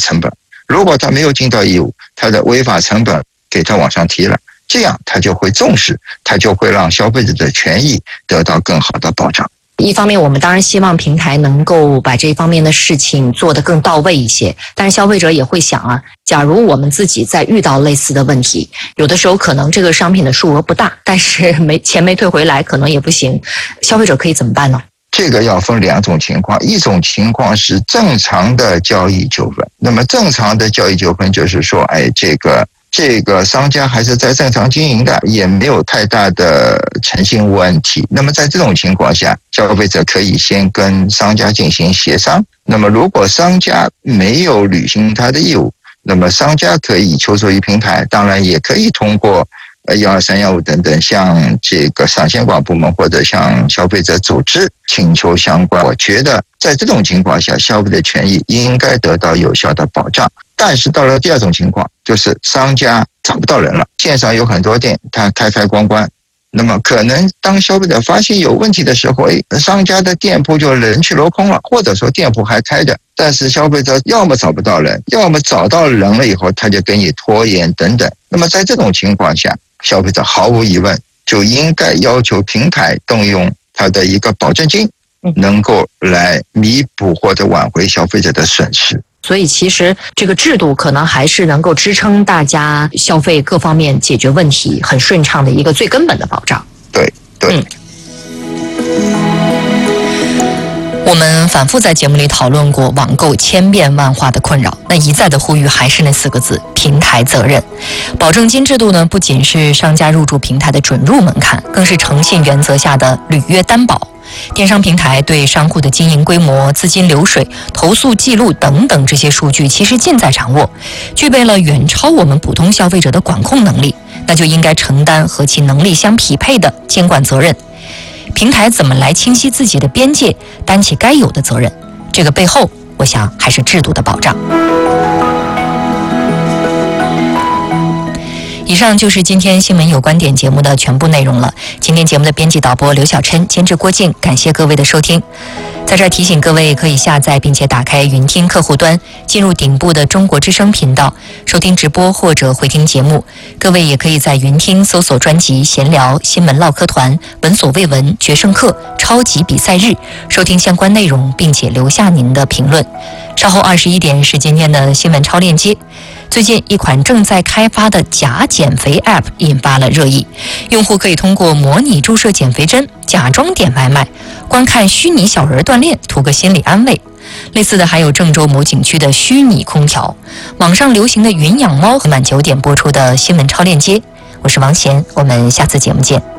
成本。如果他没有尽到义务，他的违法成本给他往上提了，这样他就会重视，他就会让消费者的权益得到更好的保障。 一方面，我们当然希望平台能够把这方面的事情做得更到位一些，但是消费者也会想啊，假如我们自己在遇到类似的问题，有的时候可能这个商品的数额不大，但是钱没退回来，可能也不行，消费者可以怎么办呢？ 这个要分两种情况，一种情况是正常的交易纠纷。那么正常的交易纠纷就是说，这个商家还是在正常经营的，也没有太大的诚信问题。那么在这种情况下，消费者可以先跟商家进行协商。那么如果商家没有履行他的义务，那么商家可以求助于平台，当然也可以通过123、155等等，向这个上监管部门或者向消费者组织请求相关。我觉得在这种情况下，消费者权益应该得到有效的保障。但是到了第二种情况，就是商家找不到人了，线上有很多店，它开关关。那么可能当消费者发现有问题的时候，商家的店铺就人去楼空了，或者说店铺还开着，但是消费者要么找不到人，要么找到人了以后他就给你拖延等等。那么在这种情况下，消费者毫无疑问就应该要求平台动用他的一个保证金，能够来弥补或者挽回消费者的损失。 所以其实这个制度可能还是能够支撑大家消费各方面解决问题很顺畅的一个最根本的保障。 对。 我们反复在节目里讨论过网购千变万化的困扰，那一再的呼吁还是那4个字：平台责任。保证金制度呢，不仅是商家入驻平台的准入门槛，更是诚信原则下的履约担保。电商平台对商户的经营规模、资金流水、投诉记录等等这些数据其实尽在掌握，具备了远超我们普通消费者的管控能力，那就应该承担和其能力相匹配的监管责任。平台怎么来清晰自己的边界，担起该有的责任？这个背后，我想还是制度的保障。以上就是今天新闻有观点节目的全部内容了。今天节目的编辑导播刘小琛，监制郭靖，感谢各位的收听。在这儿提醒各位，可以下载并且打开云听客户端，进入顶部的中国之声频道，收听直播或者回听节目。各位也可以在云听搜索专辑闲聊、新闻唠嗑团、闻所未闻、决胜课、超级比赛日，收听相关内容，并且留下您的评论。稍后21点是今天的新闻超链接。最近一款正在开发的假减肥 App 引发了热议，用户可以通过模拟注射减肥针，假装点外卖，观看虚拟小人锻炼，图个心理安慰。类似的还有郑州某景区的虚拟空调，网上流行的云养猫和晚9点播出的新闻超链接。我是王贤，我们下次节目见。